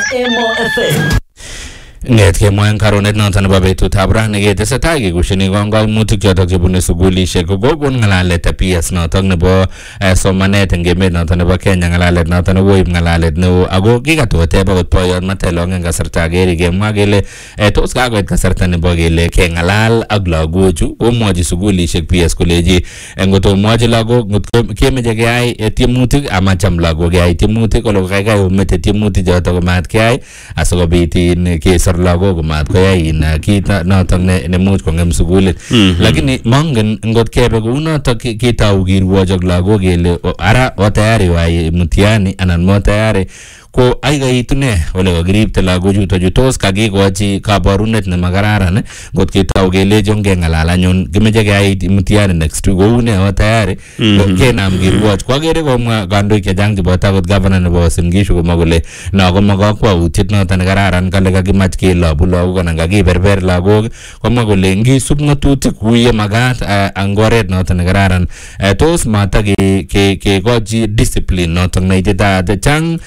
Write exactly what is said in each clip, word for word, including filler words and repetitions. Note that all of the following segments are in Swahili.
Emo F M. Nget kemwaen karonet noton nebo betutab rani ketesetai kekusheni kaimutik chotok chebune sugulishek kokon ngalalet P S notok nebo somanet eng emet noton nebo Kenya, ngalalet noton nekoib ngalalet neo ako kikatoteb akot boyot Matelong eng kasarta agere kemwa kele tos kakoit kasarta nebo kele kengalal ak lagochu komwochi sugulishek P S koleji ngotomwochi lagok ngotko kemeche keyai tiemutik amacham lagok keyai tiemutik kole kaikai omete tiemutik chotok komat keyai asikobit in kesor lagok mat koyai in kit notok nemuch kongem sugulit. Lakini mongen ngot kebe kou notok kitau kirwochok lagok kele ara o tayari wai mtihani anan mo tayari ko aikaitu ne ole kakiripte lagochuto chu tos kakikochi kabarunet nemakararan ngot kitau kelechi ongengalal anyun kimeche keyai mtihani next week kou ne o tayari kenam kirwoch. Kwakere komwa kandoik chechang chebo takot governor nebo Uasin Gishu komwa kole no komo kakwautiet noton nekararan kale kakimach kelobu lagok anan kakiberber lagok. Komwa kole ngisub ngatutik kuye makat ang oret noton nekararan tos mata kekochi discipline noton neititaat chang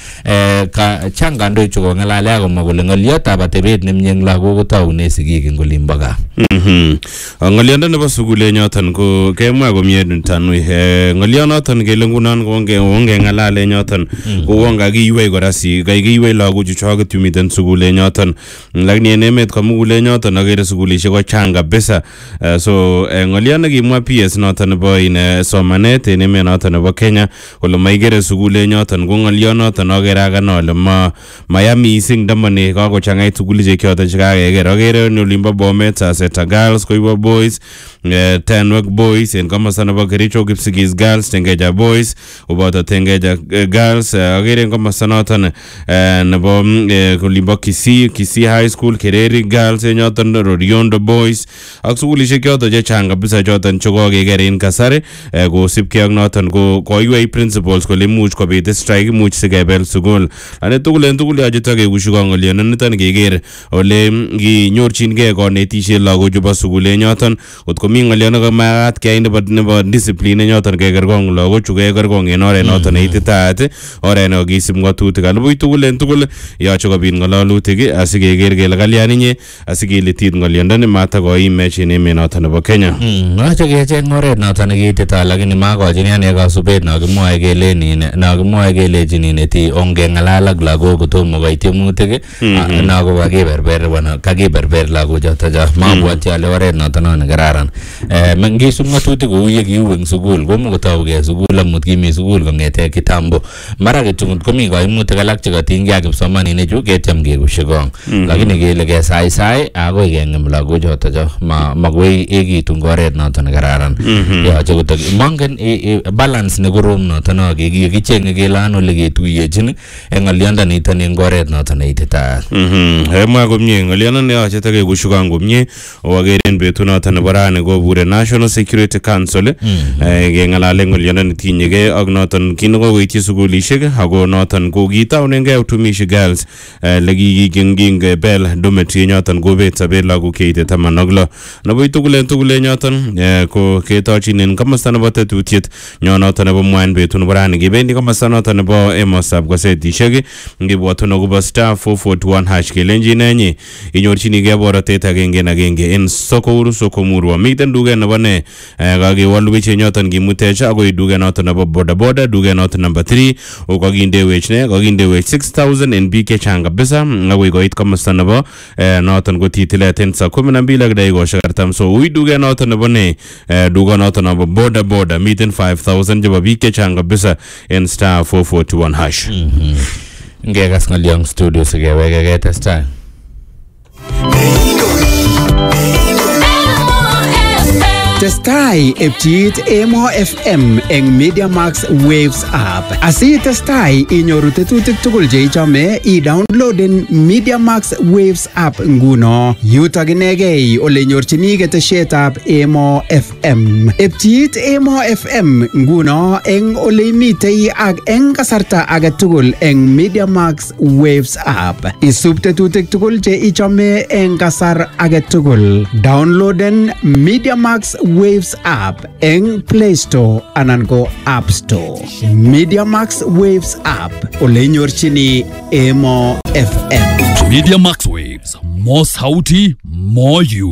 ka chang kandoik chu kongalale akomwa kole ngoliotab atebet nemie eng lagok kotaune sigik eng olimbo gaa. Mhm. Ngoliondo nebo sugulet nyoton ko kemwa komie tanui ngolionoton kele ngunon konge onge ngalale nyoton ko wonga kiiwei kora si kai kiiwei lagochu choget yumiten sugulet nyoton. Lakini en emet komugule nyoton agere sugulishek ko chang kabisa. So ngoliondo kimwa P S noton nebo in somanet en emet noton nebo Kenya kole maigere sugulet nyoton ko ngolionoton agere agano ole ma maya mising damane kakochangait sugulishek choton chekakeker. Agere en olimbo Bomet Aseta Girls, Koibo Boys, Tenwek Boys, en komosta nebo Kericho Kipsigis Girls, Tengeja Boys, uboto Tengeja Girls. Agere en komosta noton nebo olimbo Kisii, Kisii High School, Kereri Girls, en yoton Roriondo Boys ak sugulishek choton chechang kabisa choton chekokeker en kasari kosipkei ak noton ko koiwei principals kole imuch kobit strike imuch sikebel sugul. Ane tugul en tugul yoche takekushi ngoliondo niton keker ole kinyorchingei konetishet lagochu bo sugulet nyoton. Kotko mi ngoliondo komakat keyai nebo nebo discipline nyoton keker kong lagochu keker kong en oret noton neititaat, oret nekisib ngatutik. Alibui tugul en tugul yoche kobit ngololutik asikeker kele kalyan inye asikelitit ngoliondo ni matakoimech en emet noton nebo Kenya. Yoche kecheng oret noton nekiititaat lakini makochin ane kasubet nakimwoe kele nine nakimwoe kelechin ineti ongengalal ak lagok kotomo koit tiemutik nako kakiberber wana kakiberber lagochoto cha mabwati ale oret noton nekararan. Ngisub ngatutik kou ye kiu eng sugul komukotauge sugul amut kimi sugul kongete kitambo mara kityo komi kaimutik alak chekatinygei ak kipsomaninik chu ketyem kekushi kong lakini kele kesaisai akoi kengem lagochoto cha makoi ekitu oret noton nekararan. Yoche kotok mongen balance nekorom noton kichenge kele ano ole ketuyechin eng ngoliondo niton eng oret noton neititaat. Mhm. Emwa komie ngoliondo ne yoche takekushi kong komie okere en betut noton nebo rani kobure National Security Council kengalale ngoliondo netinyegei ak noton kin kokoityi sugulishek ako noton kokitaunengei Utumishi Girls lekikinging bel dormitory nyoton kobet sabet lagok cheite taman ak lo. Nebo tugul en tugul nyoton ko ketochin en komosta nebo tetutiet nyonoton nebo mwaen betut nebo rani kibendi komosta noton nebo emosab kosetishek ngibwotun akobo star four forty-one hash kelenjin enyi inyorchinigei borotet agenge agenge en Soko Soko Murwa. Miten duket nebo ne kakewolu nyoton kimutech akoi duket noton nebo boda boda, duket noton number three kokindewech ne kakindewech six thousand en biik chechang kabisa akoi koit komosta nebo noton kotitilet en saa kumi na mbili ak dakikoshek artam. So ui duket noton nebo ne duket noton nebo boda boda miten five thousand chebo biik chechang kabisa en star four forty-one hash. Ngekas ngoliong studio sikeweke ketestai. Testai epchiit Emo F M eng Media Max Waves app. Asi testai inyoru tetutik tugul che ichome i-downloaden Media Max Waves app nguno. Yutok inegei ole nyorchini ketesietab Emo F M. Epchiit Emo F M nguno eng ole imitei ak eng kasarta age tugul eng Media Max Waves app. Isub tetutik tugul che ichome eng kasar age tugul. Downloaden Media Max Waves app eng Play Store anan ko App Store. Media Max Waves app ole nyorchini Emo F M. Media Max Waves, more sauti, more you.